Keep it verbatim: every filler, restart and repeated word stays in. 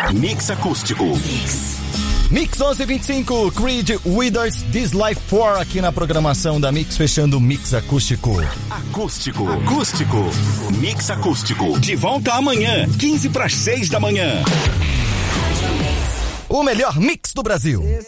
Mix Acústico. Mix. Mix onze e vinte e cinco, Creed Withers, This Life quatro aqui na programação da Mix, fechando o Mix Acústico. Acústico, acústico, Mix Acústico. De volta amanhã, quinze para as seis da manhã. O melhor mix do Brasil.